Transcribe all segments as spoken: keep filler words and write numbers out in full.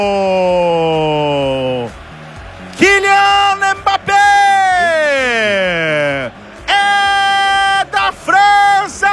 Kylian Mbappé é da França!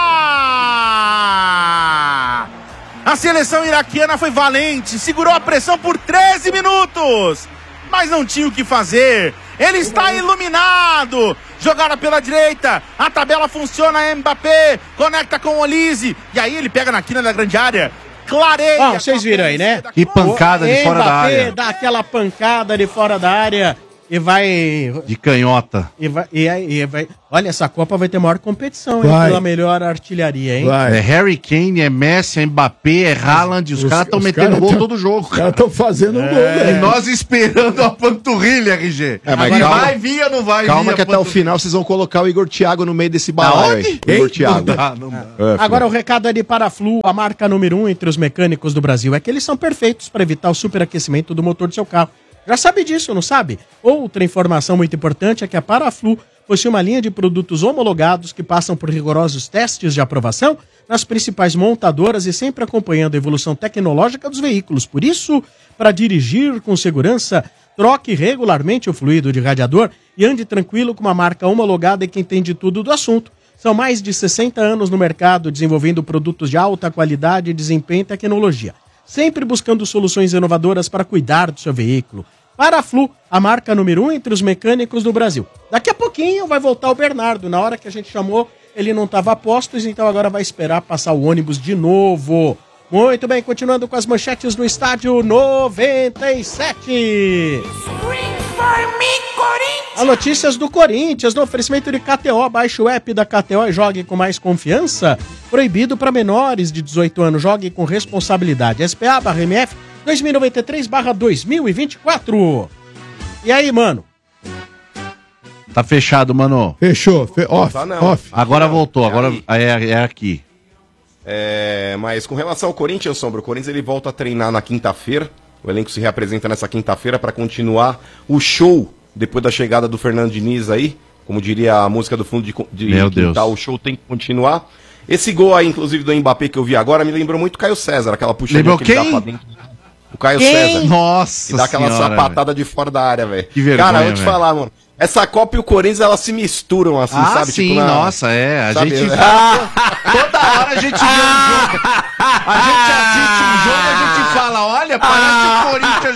A seleção iraquiana foi valente, segurou a pressão por treze minutos, mas não tinha o que fazer. Ele está iluminado. Jogada pela direita, a tabela funciona, Mbappé conecta com o Olise, e aí ele pega na quina da grande área, clareia. Ó, vocês viram aí, né? Que pancada de fora da área. Dá aquela pancada de fora da área e vai... De canhota. E vai, e aí, e vai... Olha, essa Copa vai ter maior competição, hein? Vai. Pela melhor artilharia, hein? Vai. É Harry Kane, é Messi, é Mbappé, é Haaland, os, os caras estão metendo cara gol tão, todo jogo. Os caras estão fazendo um é. gol, né? E nós esperando a panturrilha, R G. É, mas Agora calma, vai vir ou não vai calma vir que até o final vocês vão colocar o Igor Thiago no meio desse balaio aí. Ei, Igor Thiago. Não dá, não dá. É, Agora o recado é de Paraflu, a marca número um entre os mecânicos do Brasil. É que eles são perfeitos para evitar o superaquecimento do motor do seu carro. Já sabe disso, não sabe? Outra informação muito importante é que a Paraflu possui uma linha de produtos homologados que passam por rigorosos testes de aprovação nas principais montadoras e sempre acompanhando a evolução tecnológica dos veículos. Por isso, para dirigir com segurança, troque regularmente o fluido de radiador e ande tranquilo com uma marca homologada e que entende tudo do assunto. São mais de sessenta anos no mercado desenvolvendo produtos de alta qualidade, desempenho e tecnologia, sempre buscando soluções inovadoras para cuidar do seu veículo. Paraflu, a marca número um entre os mecânicos do Brasil. Daqui a pouquinho vai voltar o Bernardo. Na hora que a gente chamou, ele não estava a postos, então agora vai esperar passar o ônibus de novo. Muito bem, continuando com as manchetes do Estádio noventa e sete. As notícias do Corinthians, no oferecimento de K T O. Baixe o app da K T O e jogue com mais confiança. Proibido para menores de dezoito anos. Jogue com responsabilidade. S P A barra M F dois mil e noventa e três barra dois mil e vinte e quatro. E aí, mano? Tá fechado, mano. Fechou. Fe... Off, Tá não. off. Agora Não, voltou, é agora aí. é, é aqui. É, mas com relação ao Corinthians, Sombra, o Corinthians ele volta a treinar na quinta-feira. O elenco se reapresenta nessa quinta-feira para continuar o show depois da chegada do Fernando Diniz aí. Como diria a música do fundo de, de Meu quintal, Deus. o show tem que continuar. Esse gol aí, inclusive, do Mbappé que eu vi agora, me lembrou muito o Caio César, aquela puxadinha Lembrou que ele quem? dá pra dentro. O Caio Quem? César. Nossa Que dá aquela senhora, sapatada de fora da área, velho. Que vergonha, Cara, eu vou te velho. falar, mano. Essa Copa e o Corinthians, elas se misturam assim, Ah, sabe? sim, Tipo, na- nossa, é. A sabe, gente. né? Toda hora a gente vê um jogo. A gente assiste um jogo e a gente fala: olha, parece o Corinthians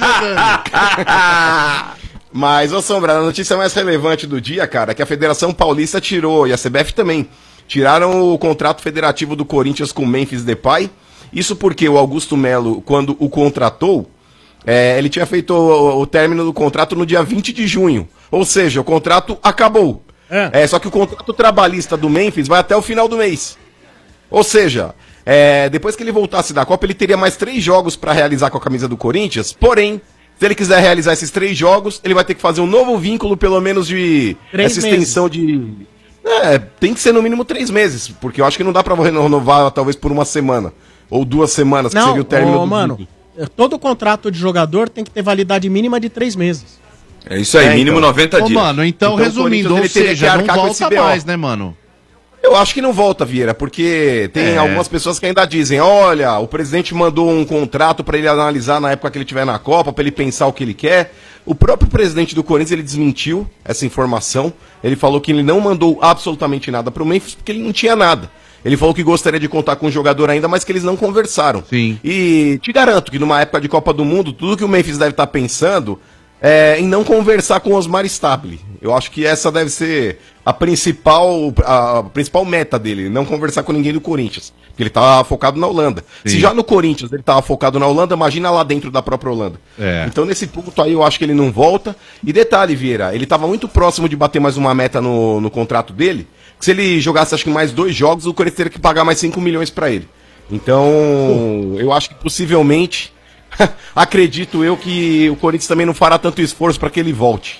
jogando. Mas, ô Sombra, a notícia mais relevante do dia, cara, é que a Federação Paulista tirou, e a C B F também, tiraram o contrato federativo do Corinthians com o Memphis Depay. Isso porque o Augusto Melo, quando o contratou, é, ele tinha feito o, o término do contrato no dia vinte de junho. Ou seja, o contrato acabou. É. É, só que o contrato trabalhista do Memphis vai até o final do mês. Ou seja, é, depois que ele voltasse da Copa, ele teria mais três jogos para realizar com a camisa do Corinthians. Porém, se ele quiser realizar esses três jogos, ele vai ter que fazer um novo vínculo, pelo menos de Três essa meses. extensão de... É, tem que ser no mínimo três meses, porque eu acho que não dá pra renovar talvez por uma semana. Ou duas semanas, que Não, seria o término ô, do mano, vínculo. todo contrato de jogador tem que ter validade mínima de três meses. É isso aí, É, mínimo então. noventa Ô, dias. mano, então, Então, o resumindo, Corinthians, ou ele teria que seja, não arcar com esse volta B O. mais, né, mano? Eu acho que não volta, Vieira, porque tem É. algumas pessoas que ainda dizem, olha, o presidente mandou um contrato pra ele analisar na época que ele estiver na Copa, pra ele pensar o que ele quer. O próprio presidente do Corinthians, ele desmentiu essa informação. Ele falou que ele não mandou absolutamente nada pro Memphis, porque ele não tinha nada. Ele falou que gostaria de contar com o jogador ainda, mas que eles não conversaram. Sim. E te garanto que numa época de Copa do Mundo, tudo que o Memphis deve estar pensando é em não conversar com o Osmar Stabile. Eu acho que essa deve ser a principal, a principal meta dele, não conversar com ninguém do Corinthians. Porque ele tava focado na Holanda. Sim. Se já no Corinthians ele tava focado na Holanda, imagina lá dentro da própria Holanda. É. Então nesse ponto aí eu acho que ele não volta. E detalhe, Vieira, ele tava muito próximo de bater mais uma meta no, no contrato dele. Que se ele jogasse acho que mais dois jogos, o Corinthians teria que pagar mais cinco milhões pra ele. Então, eu acho que possivelmente, acredito eu que o Corinthians também não fará tanto esforço pra que ele volte.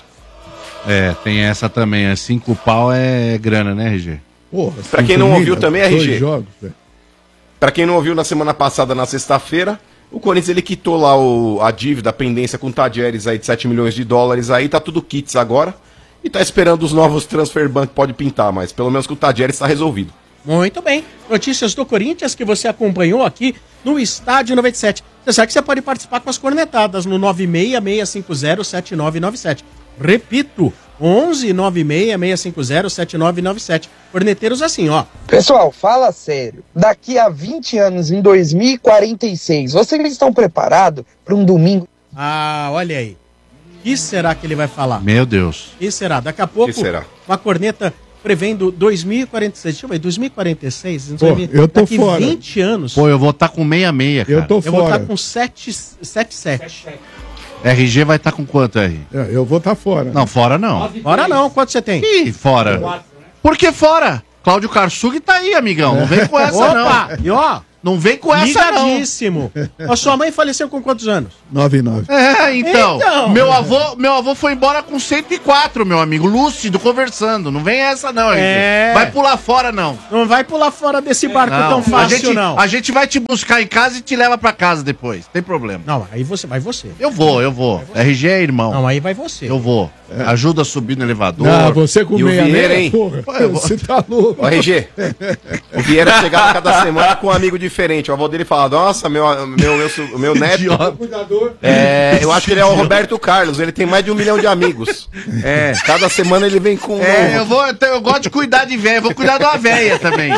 É, tem essa também. É cinco pau é grana, né, R G? Porra, Pra quem não ouviu também, dois R G. jogos, velho. Pra quem não ouviu na semana passada, na sexta-feira, o Corinthians ele quitou lá o, a dívida, a pendência com o Tadieres aí de sete milhões de dólares aí, tá tudo kits agora. E tá esperando os novos transfer ban que pode pintar, mas pelo menos com o Tadieres tá resolvido. Muito bem. Notícias do Corinthians que você acompanhou aqui no Estádio noventa e sete. Você sabe que você pode participar com as cornetadas no nove seis seis cinco zero sete nove nove sete. Repito, onze nove seis seis cinco zero sete nove nove sete. Corneteiros assim, ó. Pessoal, fala sério. Daqui a vinte anos, em dois mil e quarenta e seis, vocês estão preparados para um domingo? Ah, olha aí. O que será que ele vai falar? Meu Deus. O que será? Daqui a pouco, Que será? uma corneta prevendo dois mil e quarenta e seis. Deixa eu ver, dois mil e quarenta e seis? Não Pô, sei, eu tô daqui fora. vinte anos. Pô, eu vou estar com meia meia, cara. Eu tô eu vou fora. estar com sete sete. R G vai estar com quanto, R? É, eu vou estar fora. Não, fora não. Fora não, quanto você tem? Ih, fora. Por que fora? Cláudio Karsug tá aí, amigão. Não vem com essa, não. Opa! E ó, Não vem com essa, não. ligadíssimo. A sua mãe faleceu com quantos anos? nove e nove. É, então. Então. Meu avô, meu avô foi embora com cento e quatro, meu amigo. Lúcido, conversando. Não vem essa, não, R G. É. Vai pular fora, não. Não vai pular fora desse barco tão a fácil, gente, não. a gente vai te buscar em casa e te leva pra casa depois. Tem problema. Não, aí você, vai você. Eu vou, eu vou. R G é irmão. Não, aí vai você. Eu vou. Ajuda a subir no elevador. Não, você com E o meia Vieira, meia, hein? porra. eu vou- Você tá louco. Ó, R G, o Vieira chegava cada semana com um amigo diferente. O avô dele falava, nossa, meu, meu, meu, su- meu neto, é, eu acho que ele é o Roberto Carlos, ele tem mais de um milhão de amigos. É, cada semana ele vem com um É, novo. eu, vou, eu gosto de cuidar de velho. Vou cuidar de uma velha também.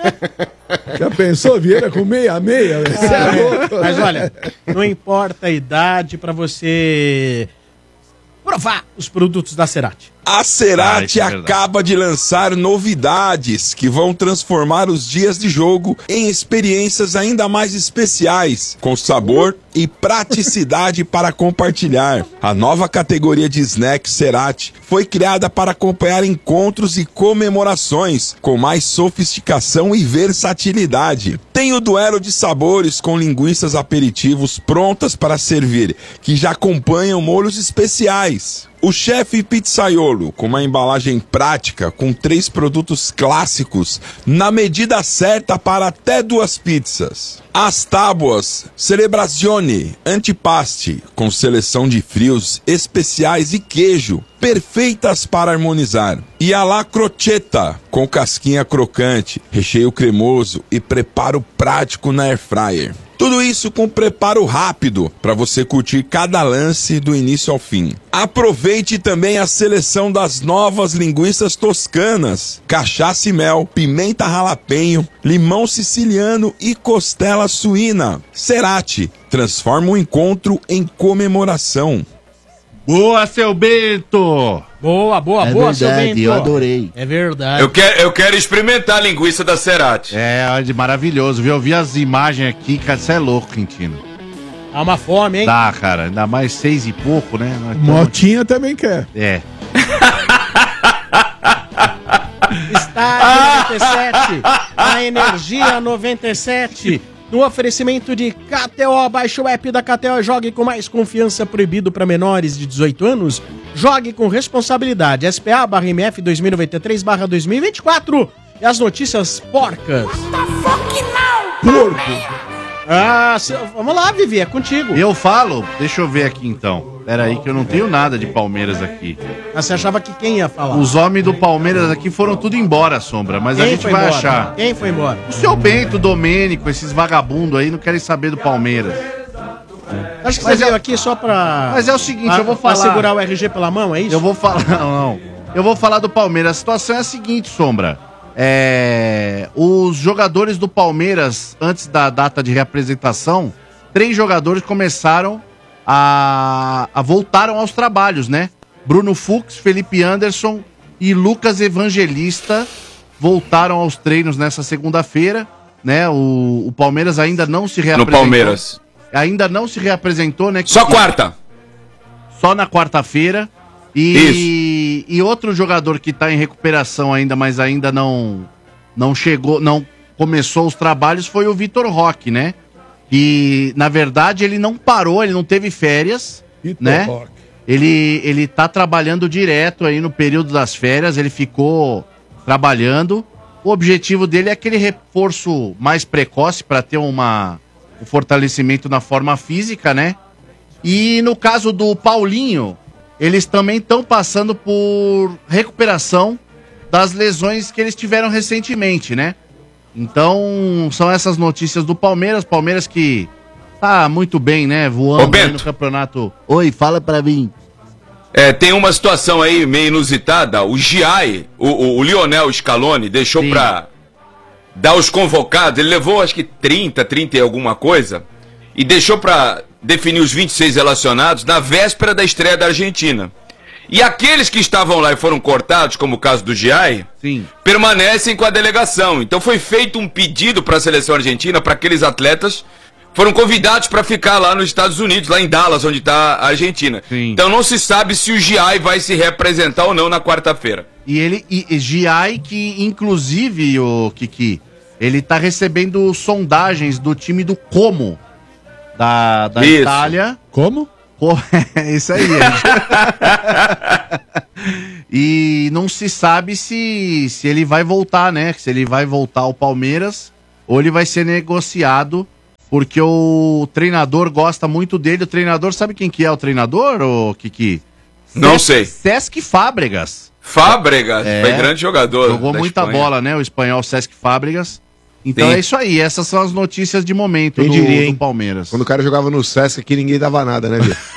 Já pensou, Vieira com meia meia? Você é louco. Mas olha, não importa a idade pra você provar os produtos da Cerati. A Ah, Cerati isso é verdade. acaba de lançar novidades que vão transformar os dias de jogo em experiências ainda mais especiais, com sabor e praticidade para compartilhar. A nova categoria de snacks Cerati foi criada para acompanhar encontros e comemorações, com mais sofisticação e versatilidade. Tem o duelo de sabores com linguiças aperitivos prontas para servir, que já acompanham molhos especiais. O chefe pizzaiolo, com uma embalagem prática, com três produtos clássicos, na medida certa para até duas pizzas. As tábuas Celebrazione Antipaste, com seleção de frios especiais e queijo, perfeitas para harmonizar. E a La Crocetta, com casquinha crocante, recheio cremoso e preparo prático na airfryer. Tudo isso com preparo rápido para você curtir cada lance do início ao fim. Aproveite também a seleção das novas linguiças toscanas, cachaça e mel, pimenta jalapeño, limão siciliano e costela suína. Cerati transforma o encontro em comemoração. Boa, seu Bento! Boa, boa, É boa, seu verdade, Bento. eu adorei. É verdade. Eu quero, eu quero experimentar a linguiça da Cerati. É, olha, maravilhoso, viu? Eu vi as imagens aqui, cara, você é louco, Quintino. Há uma fome, hein? Dá, cara, ainda mais seis e pouco, né? Nós tamo- Motinha também quer. É. Estádio noventa e sete, a Energia noventa e sete, no oferecimento de K T O. Baixe o app da K T O e jogue com mais confiança. Proibido para menores de dezoito anos. Jogue com responsabilidade. S P A barra M F dois mil e noventa e três barra dois mil e vinte e quatro. E as notícias porcas. Porco. Ah, se- vamos lá, Vivi, é contigo. Eu falo, deixa eu ver aqui então. Pera aí que eu não tenho nada de Palmeiras aqui. Ah, você achava que quem ia falar? Os homens do Palmeiras aqui foram tudo embora, Sombra, mas a Quem gente foi vai embora? achar. Quem foi embora? O seu Bento, o Domênico, esses vagabundos aí não querem saber do Palmeiras. Acho que Mas você é- veio aqui só pra... Mas é o seguinte, pra- eu vou pra falar. segurar o R G pela mão, é isso? Eu vou falar. Não, não. Eu vou falar do Palmeiras. A situação é a seguinte, Sombra. É, os jogadores do Palmeiras, antes da data de reapresentação, três jogadores começaram a, a voltaram aos trabalhos, né? Bruno Fux, Felipe Anderson e Lucas Evangelista voltaram aos treinos nessa segunda-feira, né? O, o Palmeiras ainda não se No reapresentou. Palmeiras. Ainda não se reapresentou, né? Só quarta. Só na quarta-feira. E, e outro jogador que está em recuperação ainda, mas ainda não, não chegou, não começou os trabalhos, foi o Vitor Roque, né? E, na verdade, ele não parou, ele não teve férias, Vitor né? Roque. Ele, ele tá trabalhando direto aí no período das férias, ele ficou trabalhando. O objetivo dele é aquele reforço mais precoce para ter uma, um fortalecimento na forma física, né? E no caso do Paulinho, eles também estão passando por recuperação das lesões que eles tiveram recentemente, né? Então, são essas notícias do Palmeiras. Palmeiras que tá muito bem, né? Voando aí no campeonato. Oi, fala pra mim. É, tem uma situação aí meio inusitada. O Giai, o, o, o Lionel Scaloni, deixou Sim. pra dar os convocados. Ele levou acho que trinta, trinta e alguma coisa. E deixou pra definir os vinte e seis relacionados na véspera da estreia da Argentina. E aqueles que estavam lá e foram cortados, como o caso do Giai, Sim. permanecem com a delegação. Então foi feito um pedido para a seleção argentina, para aqueles atletas foram convidados para ficar lá nos Estados Unidos, lá em Dallas, onde está a Argentina. Sim. Então não se sabe se o Giai vai se representar ou não na quarta-feira. E ele, e, e Giai que inclusive, o Kiki, ele tá recebendo sondagens do time do Como, da, da Isso. Itália. Como? É isso aí. E não se sabe se, se ele vai voltar, né? Se ele vai voltar ao Palmeiras ou ele vai ser negociado, porque o treinador gosta muito dele. O treinador, sabe quem que é o treinador, ô Kiki? Não Cesc, sei. Cesc Fábregas. Fábregas, É. foi grande jogador. Jogou da muita Espanha. bola, né? O espanhol Cesc Fábregas. Então Sim. é isso aí. Essas são as notícias de momento Quem do, diria, do hein? Palmeiras. Quando o cara jogava no Sesc aqui, ninguém dava nada, né, Bia?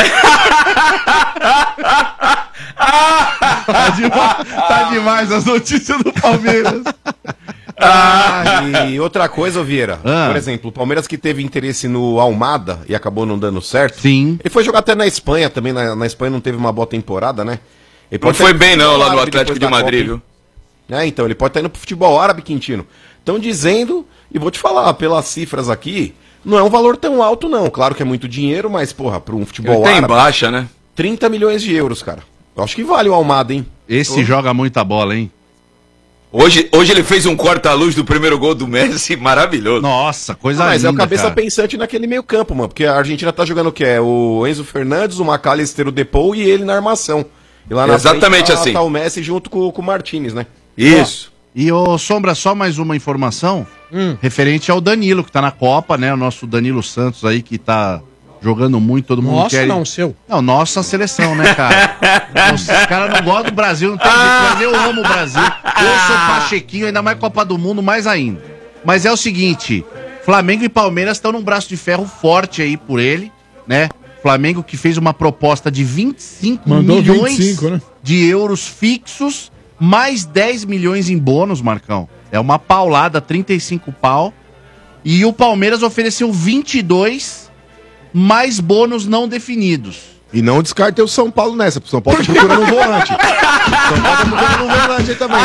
Tá demais, tá demais as notícias do Palmeiras. Ah, e outra coisa, ô Vieira. Ah. Por exemplo, o Palmeiras que teve interesse no Almada e acabou não dando certo. Sim. Ele foi jogar até na Espanha também. Na, na Espanha não teve uma boa temporada, né? Ele Não pode foi ter- bem não lá no árabe Atlético depois de da Madrid, Copa, viu? hein? É, então, ele pode estar indo pro futebol árabe, Quintino. Estão dizendo, e vou te falar, pelas cifras aqui, não é um valor tão alto, não. Claro que é muito dinheiro, mas, porra, para um futebol Ele tá em árabe, baixa, né? trinta milhões de euros, cara. Eu acho que vale o Almada, hein? Esse joga muita bola, hein? Hoje, hoje ele fez um corta-luz do primeiro gol do Messi, maravilhoso. Nossa, coisa Ah, mas linda, é o cabeça cara. pensante naquele meio campo, mano. Porque a Argentina tá jogando o quê? É o Enzo Fernandes, o McAllister, o Depou e ele na armação. E lá na Exatamente frente tá, assim. tá o Messi junto com, com o Martinez, né? Isso. E ô Sombra, só mais uma informação Hum. referente ao Danilo, que tá na Copa, né? O nosso Danilo Santos aí, que tá jogando muito, todo mundo Nossa, quer... não, seu. Não, nossa seleção, né, cara? Os caras não gostam do Brasil, não tem jeito, mas eu amo o Brasil. Eu sou Pachequinho, ainda mais Copa do Mundo, mais ainda. Mas é o seguinte, Flamengo e Palmeiras estão num braço de ferro forte aí por ele, né? Flamengo que fez uma proposta de vinte e cinco Mandou milhões vinte e cinco, né? de euros fixos, mais dez milhões em bônus, Marcão. É uma paulada, trinta e cinco pau. E o Palmeiras ofereceu vinte e dois, mais bônus não definidos. E não descarte o São Paulo nessa, porque o São Paulo tá procurando um volante. São Paulo tá procurando um volante aí também.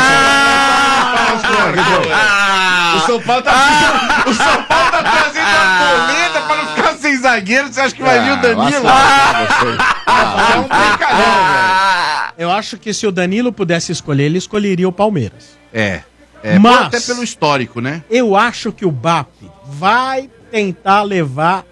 O São Paulo tá precisando- o São Paulo tá trazendo a boleta pra não ficar sem zagueiro. Você acha que vai vir o Danilo? É um brincalhão, velho. Eu acho que se o Danilo pudesse escolher, ele escolheria o Palmeiras. É. É, Mas- até pelo histórico, né? Eu acho que o B A P vai tentar levar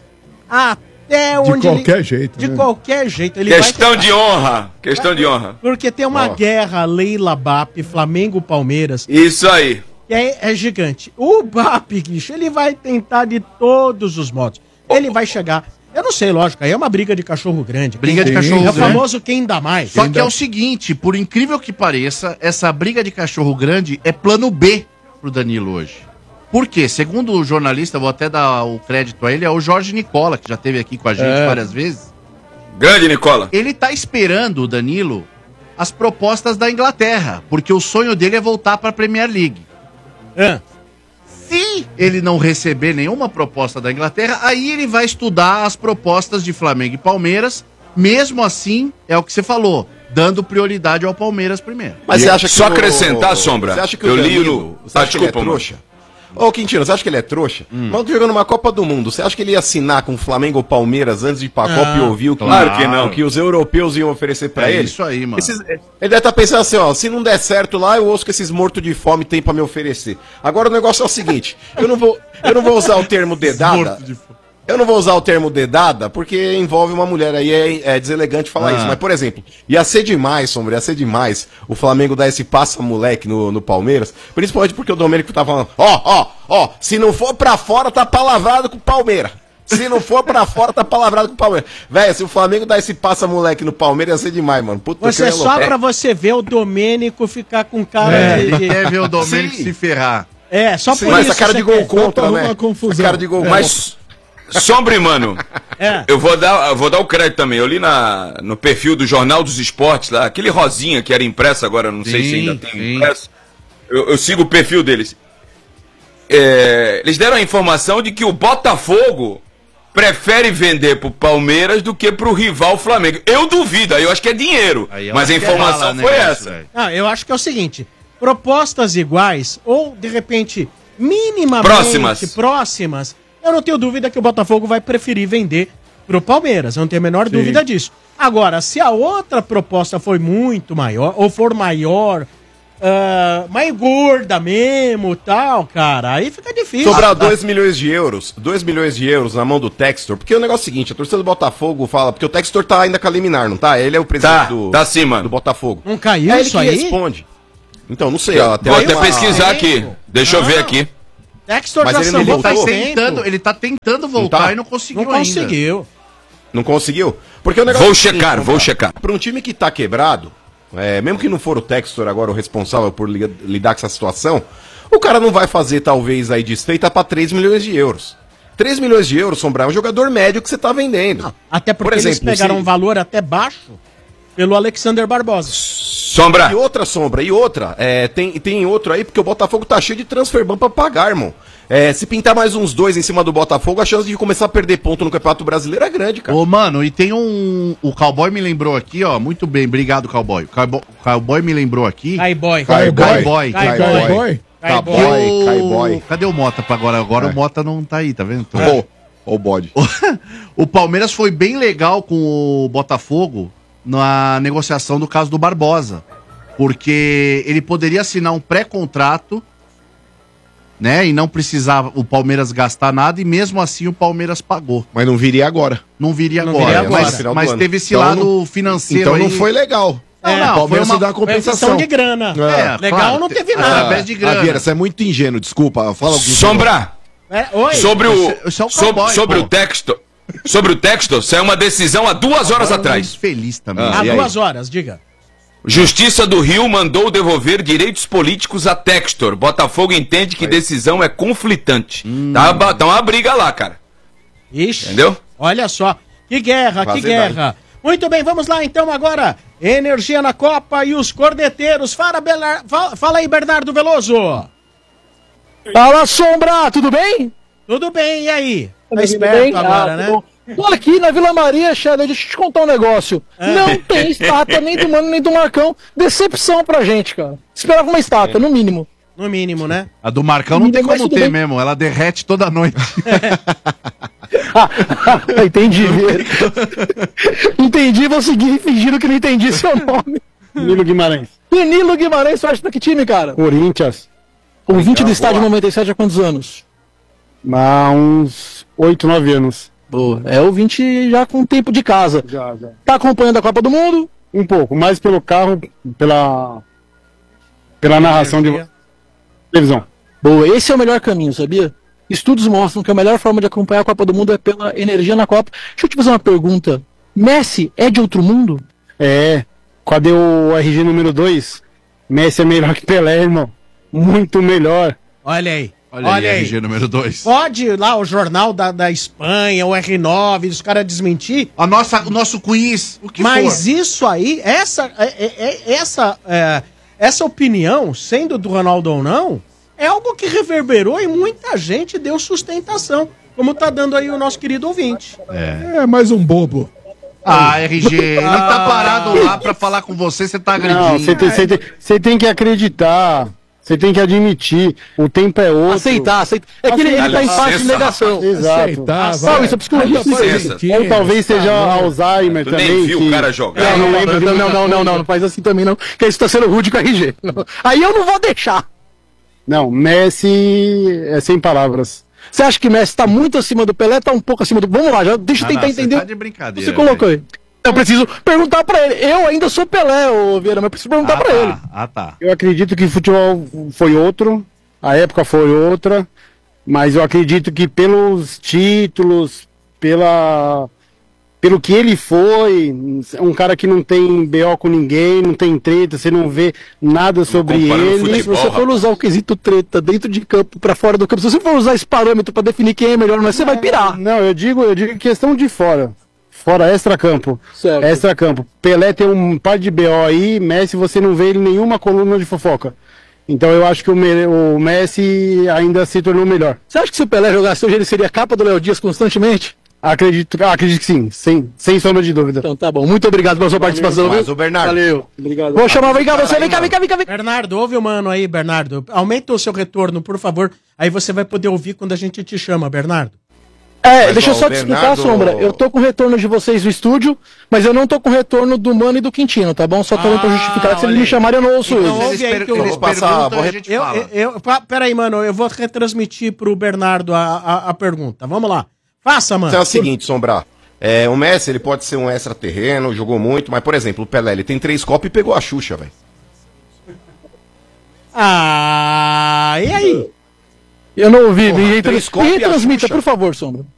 até De onde qualquer ele... jeito. De né? qualquer jeito. Ele Questão vai... de honra. Questão de honra. Porque tem uma Ó. guerra Leila B A P, Flamengo-Palmeiras, Isso aí. que é, é gigante. O B A P, bicho, ele vai tentar de todos os modos. Ele vai chegar... Eu não sei, lógico, aí é uma briga de cachorro grande. Briga de Quem- cachorro É o grande. famoso quem dá mais. Só Quem que dá- é o seguinte, por incrível que pareça, essa briga de cachorro grande é plano B pro Danilo hoje. Por quê? Segundo o jornalista, vou até dar o crédito a ele, é o Jorge Nicola, que já esteve aqui com a gente É. várias vezes. Grande, Nicola. Ele tá esperando, o Danilo, as propostas da Inglaterra, porque o sonho dele é voltar pra Premier League. Ah, Se ele não receber nenhuma proposta da Inglaterra, aí ele vai estudar as propostas de Flamengo e Palmeiras. Mesmo assim, é o que você falou, dando prioridade ao Palmeiras primeiro. Mas você acha que Só o- acrescentar, Sombra, Você acha que eu o li Danilo, no- você acha Ah, que ele é desculpa, trouxa? Ô, Quintino, você acha que ele é trouxa? Hum. Mas jogando uma Copa do Mundo, você acha que ele ia assinar com o Flamengo ou Palmeiras antes de ir pra Copa e ouvir o que, claro que não. o que os europeus iam oferecer pra É ele? isso aí, mano. Esses- ele deve estar pensando assim, ó, se não der certo lá, eu ouço que esses mortos de fome têm pra me oferecer. Agora o negócio é o seguinte, eu não vou, eu não vou usar o termo dedada, eu não vou usar o termo dedada, porque envolve uma mulher aí, é, é deselegante falar Ah. isso, mas por exemplo, ia ser demais, Sombra, ia ser demais o Flamengo dar esse passa-moleque no, no Palmeiras, principalmente porque o Domênico tá falando, ó, ó, ó, se não for pra fora, tá palavrado com o Palmeiras. Se não for pra fora, tá palavrado com o Palmeiras. Velho, se o Flamengo dar esse passa-moleque no Palmeiras, ia ser demais, mano. Puta Você que só eu ia pra você ver o Domênico ficar com cara É, de... ele quer ver o Domênico Sim. se ferrar. É, só por Sim, mas isso. a cara de você gol quer. contra, né? uma confusão. A cara de gol É. Mas, Sombra, mano, É. eu vou dar, eu vou dar o crédito também. Eu li na, no perfil do Jornal dos Esportes lá, aquele rosinha que era impresso agora, não sei se Sim, ainda tem sim. impresso. Eu, eu sigo o perfil deles. É, eles deram a informação de que o Botafogo prefere vender pro Palmeiras do que pro rival Flamengo. Eu duvido, aí eu acho que é dinheiro. Aí eu Mas a acho que é informação bala, foi negócio, essa. velho. Ah, eu acho que é o seguinte: propostas iguais, ou de repente, minimamente Próximas. próximas, eu não tenho dúvida que o Botafogo vai preferir vender pro Palmeiras. Eu não tenho a menor dúvida disso. Agora, se a outra proposta for muito maior, ou for maior, ah, mais gorda mesmo tal, cara, aí fica difícil. Sobrar Ah, dois milhões de euros, dois milhões de euros na mão do Textor, porque o negócio é o seguinte, a torcida do Botafogo fala, porque o Textor tá ainda com a liminar, não tá? Ele é o presidente Tá, do, tá sim, mano. do Botafogo. Não caiu É ele isso que aí? responde. Então, não sei. ó, Até Vou aí até uma- pesquisar aqui. Deixa eu ver Não. aqui. Textor Mas já ele não sambou Ele tá faz voltou? tempo. tentando, ele tá tentando voltar tá? e não conseguiu Não ainda. conseguiu. Não conseguiu? Porque o negócio Vou é o seguinte, checar, Sombra, vou checar. Pra um time que tá quebrado, é, mesmo que não for o Textor agora o responsável por li- lidar com essa situação, o cara não vai fazer, talvez, aí desfeita pra três milhões de euros. três milhões de euros, Sombra, é um jogador médio que você tá vendendo. Até porque Por eles exemplo, pegaram se- um valor até baixo pelo Alexander Barbosa. Sombra. E outra, Sombra, e outra, é, tem, tem outro aí, porque o Botafogo tá cheio de transferban pra pagar, irmão. É, se pintar mais uns dois em cima do Botafogo, a chance de começar a perder ponto no Campeonato Brasileiro é grande, cara. Ô, mano, e tem um... O Cowboy me lembrou aqui, ó, muito bem, obrigado, Cowboy. O Cowboy, Cowboy me lembrou aqui... Aí, boy. Cowboy. Cowboy. Cowboy. Cowboy? Cowboy, Que o- Cowboy. Cadê o Mota pra agora? Agora o Mota não tá aí, tá vendo? Tô- Ô, ô bode. O Palmeiras foi bem legal com o Botafogo na negociação do caso do Barbosa. Porque ele poderia assinar um pré-contrato, né? E não precisava o Palmeiras gastar nada, e mesmo assim o Palmeiras pagou. Mas não viria agora. Não viria Não agora, viria agora. mas, Final do mas ano. teve esse Então lado não- financeiro Então aí. não foi legal. É, não, o Palmeiras foi uma- dá uma Foi questão compensação. de grana. É, Legal claro, não teve te- nada. através de grana. Ah, Vieira, você é muito ingênuo, desculpa. Fala algum Sombra. É, oi. Sobre o, Esse- esse é o sobre, cowboy, sobre pô. o texto. Sobre o texto, saiu uma decisão há duas horas atrás. Feliz também. Ah, Há e aí? duas horas, diga. Justiça do Rio mandou devolver direitos políticos a Textor. Botafogo entende que decisão é conflitante. Tá, ba- tá uma briga lá, cara. Ixi. Entendeu? Olha só. Que guerra, que Vazedade. guerra. Muito bem, vamos lá então agora. Energia na Copa e os corneteiros. Fala, Belar... fala, fala aí, Bernardo Veloso. Fala, Sombra, tudo bem? Tudo bem, e aí? Tá Tudo esperto bem? agora, Ah, né? tá bom. Tô aqui na Vila Maria, Xavier, deixa eu te contar um negócio. Não tem estátua nem do Mano nem do Marcão. Decepção pra gente, cara. Esperava uma estátua, no mínimo. No mínimo, né? A do Marcão não tem Mas como tudo ter bem. mesmo, ela derrete toda noite. Entendi. Entendi, vou seguir fingindo que não entendi seu nome. Nilo Guimarães. Danilo Guimarães, faz pra que time, cara? Corinthians. Ouvinte do estádio noventa e sete há quantos anos? Há uns oito, nove anos. Boa, é ouvinte já com tempo de casa. Já, já. Tá acompanhando a Copa do Mundo? Um pouco, mais pelo carro, pela. pela narração de televisão. Boa, esse é o melhor caminho, sabia? Estudos mostram que a melhor forma de acompanhar a Copa do Mundo é pela energia na Copa. Deixa eu te fazer uma pergunta. Messi é de outro mundo? É. Cadê o R G número dois? Messi é melhor que Pelé, irmão. Muito melhor. Olha aí. Olha, Olha aí, aí. R G número dois. Pode ir lá o jornal da, da Espanha, o R nove, os caras desmentir. A nossa, o nosso quiz, o que Mas for. isso aí, essa, é, é- é- essa, é, essa opinião, sendo do Ronaldo ou não, é algo que reverberou e muita gente deu sustentação, como tá dando aí o nosso querido ouvinte. É mais um bobo. Ah, R G, ele tá parado lá pra falar com você, você tá agredindo. Não, você tem, você tem- você tem que acreditar. Você tem que admitir. O tempo é outro. Aceitar, aceitar. É que ele, ele tá em fase de licença, negação. Exato. Aceitar, Não, isso é psicologia. Licença. Ou talvez seja Alzheimer Tu também. nem viu que- o cara jogar. Eu não Não, lembro de não, muita não, não, não, não, não faz assim também não, que isso tá sendo rude com a R G. Não. Aí eu não vou deixar. Não, Messi é sem palavras. Você acha que Messi tá muito acima do Pelé, tá um pouco acima do... Vamos lá, já, deixa eu Não, tentar não, você entender. tá de brincadeira, Você colocou aí. Eu preciso perguntar pra ele. Eu ainda sou Pelé, ô Vieira, mas eu preciso perguntar Ah, pra tá. ele. Ah, tá. Eu acredito que o futebol foi outro, a época foi outra, mas eu acredito que pelos títulos, pela pelo que ele foi, um cara que não tem B O com ninguém, não tem treta, você não vê nada sobre ele. Se você for usar o quesito treta dentro de campo pra fora do campo, se você for usar esse parâmetro pra definir quem é melhor, mas você vai pirar. Não, eu digo, eu digo questão de fora. Fora extra-campo. Certo. Extra-campo. Pelé tem um par de B O aí, Messi você não vê ele em nenhuma coluna de fofoca. Então eu acho que o, Me- o Messi ainda se tornou melhor. Você acha que se o Pelé jogasse hoje ele seria capa do Léo Dias constantemente? Acredito, acredito que sim, sem, sem sombra de dúvida. Então tá bom, muito obrigado pela sua participação. Mas viu? o Bernardo. Valeu. Obrigado. Vou chamar, vem cá você, vem cá, vem cá, vem cá. Vem cá. Bernardo, ouve o mano aí, Bernardo. Aumenta o seu retorno, por favor. Aí você vai poder ouvir quando a gente te chama, Bernardo. É, Mas, deixa eu ó, só o te explicar, Bernardo- Sombra. Eu tô com o retorno de vocês do estúdio, mas eu não tô com o retorno do Mano e do Quintino, tá bom? Só tô Ah, pra justificar que se olha eles me aí. chamarem, eu não ouço Então, eles. ouve aí que eu- Eu vou passar, vou re- Eu, eu, eu, pa- peraí, mano, eu vou retransmitir pro Bernardo a, a, a pergunta. Vamos lá. Faça, mano. Então é o seguinte, Sombra. É, o Messi, ele pode ser um extraterreno, jogou muito, mas, por exemplo, o Pelé, ele tem três copos e pegou a Xuxa, velho. Ah, e aí? Eu não ouvi, Porra, ninguém, três trans... copos e ninguém a transmita, Xuxa. por favor, Sombra.